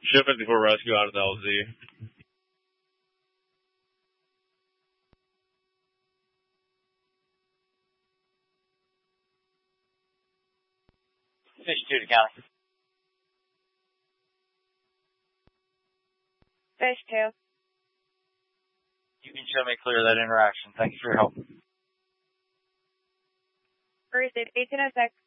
Ship 54 rescue out of the LZ. Fish 2 to county. Fish 2. You can show me clear of that interaction. Thank you for your help. Received 1806.